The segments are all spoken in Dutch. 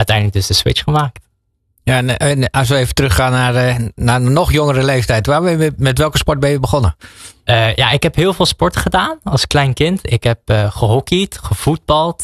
uiteindelijk dus de switch gemaakt. Ja, en als we even teruggaan naar een nog jongere leeftijd. Met welke sport ben je begonnen? Ik heb heel veel sport gedaan als klein kind. Ik heb gehockeyd, gevoetbald.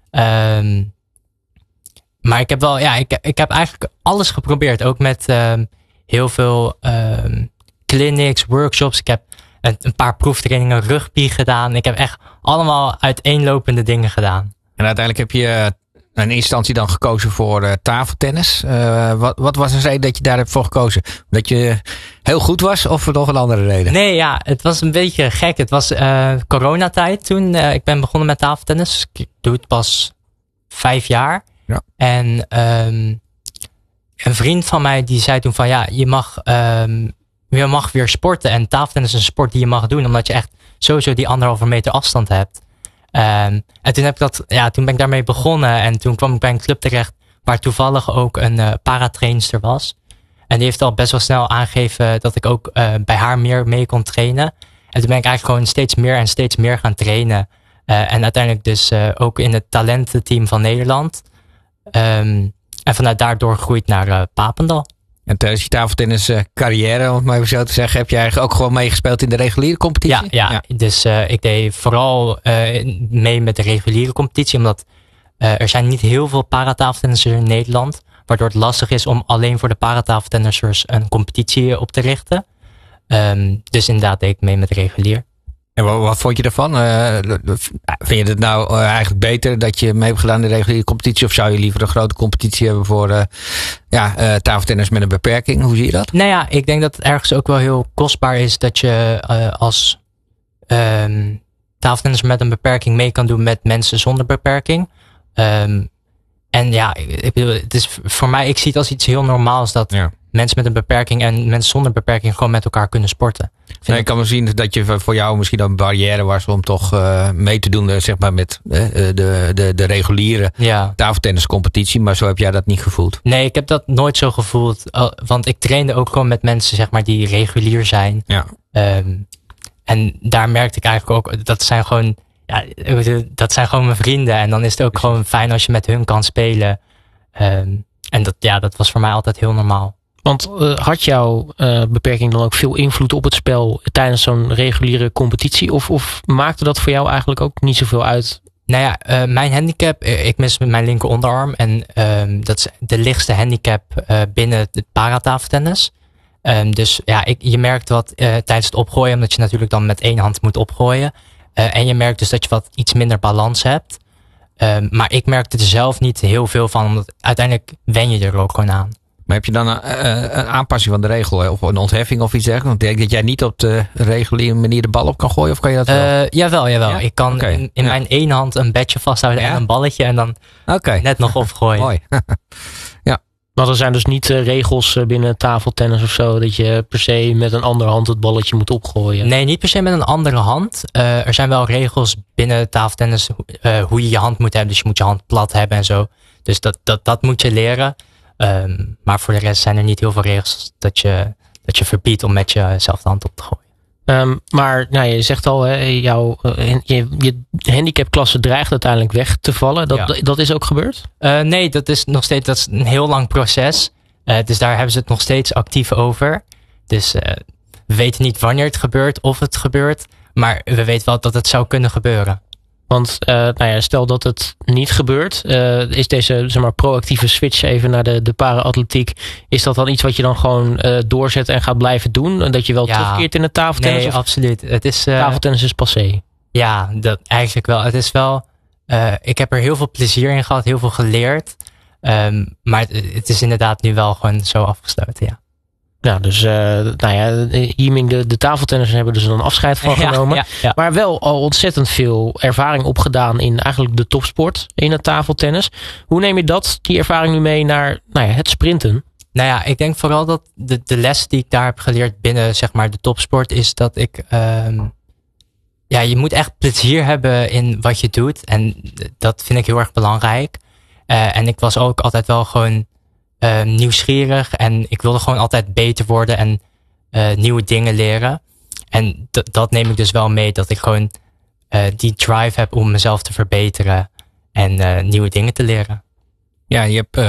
Maar ik heb ik heb eigenlijk alles geprobeerd. Ook met heel veel clinics, workshops. Ik heb een paar proeftrainingen rugby gedaan. Ik heb echt allemaal uiteenlopende dingen gedaan. En uiteindelijk heb je in eerste instantie dan gekozen voor tafeltennis. Wat was de reden dat je daar hebt voor gekozen? Dat je heel goed was of voor nog een andere reden? Nee, ja, het was een beetje gek. Het was coronatijd toen. Ik ben begonnen met tafeltennis. Ik doe het pas 5 jaar. Ja. En een vriend van mij die zei toen van je mag weer sporten. En tafeltennis is een sport die je mag doen. Omdat je echt sowieso die 1,5 meter afstand hebt. En toen toen ben ik daarmee begonnen. En toen kwam ik bij een club terecht waar toevallig ook een paratrainster was. En die heeft al best wel snel aangegeven dat ik ook bij haar meer mee kon trainen. En toen ben ik eigenlijk gewoon steeds meer gaan trainen. En uiteindelijk dus ook in het talententeam van Nederland. En vanuit daar doorgegroeid naar Papendal. En tijdens je tafeltennis carrière, om het maar even zo te zeggen, heb je eigenlijk ook gewoon meegespeeld in de reguliere competitie? Ja. Dus ik deed vooral mee met de reguliere competitie. Omdat er zijn niet heel veel paratafeltennissers in Nederland. Waardoor het lastig is om alleen voor de paratafeltennissers een competitie op te richten. Dus inderdaad deed ik mee met regulier. En wat vond je ervan? Vind je het nou eigenlijk beter dat je mee hebt gedaan in de reguliere competitie? Of zou je liever een grote competitie hebben voor tafeltennis met een beperking? Hoe zie je dat? Nou ja, ik denk dat het ergens ook wel heel kostbaar is dat je als tafeltennisser met een beperking mee kan doen met mensen zonder beperking. En ja, ik bedoel, het is voor mij, ik zie het als iets heel normaals dat mensen met een beperking en mensen zonder beperking gewoon met elkaar kunnen sporten. Ik kan wel zien dat je voor jou misschien een barrière was om toch mee te doen zeg maar met de reguliere tafeltenniscompetitie. Maar zo heb jij dat niet gevoeld? Nee, ik heb dat nooit zo gevoeld. Want ik trainde ook gewoon met mensen zeg maar die regulier zijn. Ja. En daar merkte ik eigenlijk ook, dat zijn gewoon mijn vrienden. En dan is het ook gewoon fijn als je met hun kan spelen. En dat was voor mij altijd heel normaal. Want had jouw beperking dan ook veel invloed op het spel tijdens zo'n reguliere competitie? Of maakte dat voor jou eigenlijk ook niet zoveel uit? Nou ja, mijn handicap, ik mis mijn linker onderarm. En dat is de lichtste handicap binnen het paratafeltennis. Dus ja, je merkt wat tijdens het opgooien, omdat je natuurlijk dan met 1 hand moet opgooien. En je merkt dus dat je wat iets minder balans hebt. Maar ik merkte er zelf niet heel veel van, omdat uiteindelijk wen je er ook gewoon aan. Maar heb je dan een aanpassing van de regel of een ontheffing of iets dergelijks? Want ik denk dat jij niet op de reguliere manier de bal op kan gooien, of kan je dat wel? Jawel. Ja? Ik kan in mijn 1 hand een bedje vasthouden en een balletje en dan net nog opgooien. Mooi. Maar er zijn dus niet regels binnen tafeltennis of zo, dat je per se met een andere hand het balletje moet opgooien? Nee, niet per se met een andere hand. Er zijn wel regels binnen tafeltennis hoe je je hand moet hebben. Dus je moet je hand plat hebben en zo. Dus dat moet je leren. Maar voor de rest zijn er niet heel veel regels dat je verbiedt om met jezelf de hand op te gooien. Maar je zegt al, je handicapklasse dreigt uiteindelijk weg te vallen. Dat is ook gebeurd? Nee, dat is een heel lang proces. Dus daar hebben ze het nog steeds actief over. Dus we weten niet wanneer het gebeurt of het gebeurt. Maar we weten wel dat het zou kunnen gebeuren. Want stel dat het niet gebeurt, is deze proactieve switch even naar de para-atletiek, is dat dan iets wat je dan gewoon doorzet en gaat blijven doen? En dat je wel terugkeert in het tafeltennis? Nee, absoluut. Het is, tafeltennis is passé. Ja, dat eigenlijk wel. Het is wel, ik heb er heel veel plezier in gehad, heel veel geleerd. Maar het is inderdaad nu wel gewoon zo afgesloten, ja. Ja, dus Yiming, de tafeltennissers hebben dus een afscheid van genomen. Ja. Maar wel al ontzettend veel ervaring opgedaan in eigenlijk de topsport in het tafeltennis. Hoe neem je die ervaring nu mee naar het sprinten? Nou ja, ik denk vooral dat de les die ik daar heb geleerd binnen zeg maar de topsport is dat ik... je moet echt plezier hebben in wat je doet. En dat vind ik heel erg belangrijk. En ik was ook altijd wel gewoon... nieuwsgierig en ik wilde gewoon altijd beter worden en nieuwe dingen leren. En dat neem ik dus wel mee, dat ik gewoon die drive heb om mezelf te verbeteren en nieuwe dingen te leren. Ja, je hebt